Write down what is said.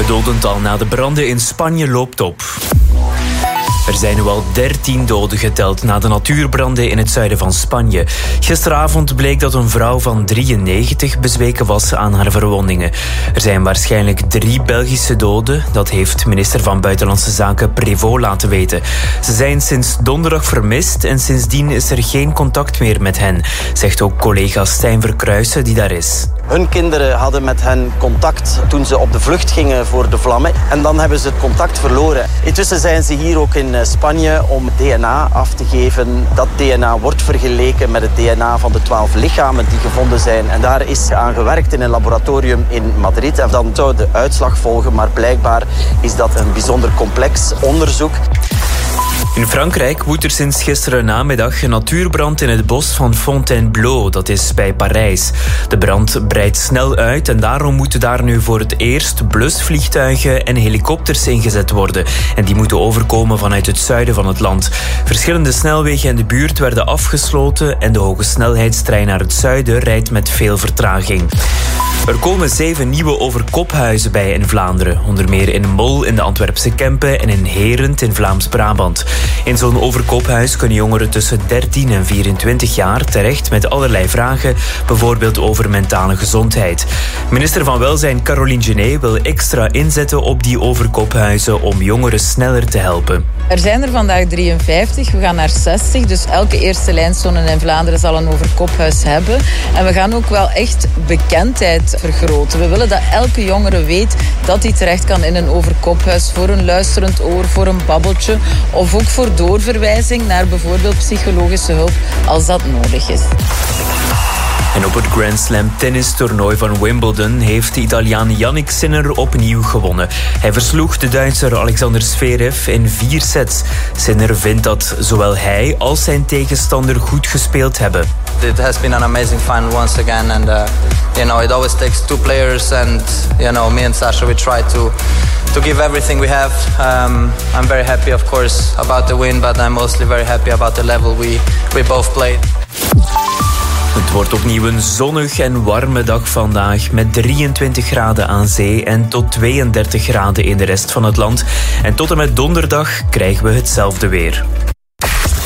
Het dodental na de branden in Spanje loopt op. Er zijn nu al 13 doden geteld na de natuurbranden in het zuiden van Spanje. Gisteravond bleek dat een vrouw van 93 bezweken was aan haar verwondingen. Er zijn waarschijnlijk 3 Belgische doden. Dat heeft minister van Buitenlandse Zaken Prévost laten weten. Ze zijn sinds donderdag vermist en sindsdien is er geen contact meer met hen, zegt ook collega Stijn Verkruijsen die daar is. Hun kinderen hadden met hen contact toen ze op de vlucht gingen voor de vlammen. En dan hebben ze het contact verloren. Intussen zijn ze hier ook in Spanje om DNA af te geven. Dat DNA wordt vergeleken met het DNA van de 12 lichamen die gevonden zijn. En daar is aan gewerkt in een laboratorium in Madrid. En dan zou de uitslag volgen, maar blijkbaar is dat een bijzonder complex onderzoek. In Frankrijk woedt er sinds gisteren namiddag een natuurbrand in het bos van Fontainebleau, dat is bij Parijs. De brand breidt snel uit en daarom moeten daar nu voor het eerst blusvliegtuigen en helikopters ingezet worden. En die moeten overkomen vanuit het zuiden van het land. Verschillende snelwegen in de buurt werden afgesloten en de hoge snelheidstrein naar het zuiden rijdt met veel vertraging. Er komen 7 nieuwe overkophuizen bij in Vlaanderen. Onder meer in Mol in de Antwerpse Kempen en in Herent in Vlaams-Brabant. In zo'n overkophuis kunnen jongeren tussen 13 en 24 jaar terecht met allerlei vragen, bijvoorbeeld over mentale gezondheid. Minister van Welzijn Caroline Genet wil extra inzetten op die overkophuizen om jongeren sneller te helpen. Er zijn er vandaag 53, we gaan naar 60, dus elke eerste lijnzone in Vlaanderen zal een overkophuis hebben. En we gaan ook wel echt bekendheid vergroten. We willen dat elke jongere weet dat hij terecht kan in een overkophuis voor een luisterend oor, voor een babbeltje of ook voor doorverwijzing naar bijvoorbeeld psychologische hulp als dat nodig is. En op het Grand Slam tennistoernooi van Wimbledon heeft de Italiaan Jannik Sinner opnieuw gewonnen. Hij versloeg de Duitser Alexander Zverev in 4 sets. Sinner vindt dat zowel hij als zijn tegenstander goed gespeeld hebben. It has been an amazing final once again and it always takes 2 players and me and Sasha we try to give everything we have. I'm very happy of course about the win, but I'm mostly very happy about the level we both played. Het wordt opnieuw een zonnig en warme dag vandaag met 23 graden aan zee en tot 32 graden in de rest van het land. En tot en met donderdag krijgen we hetzelfde weer.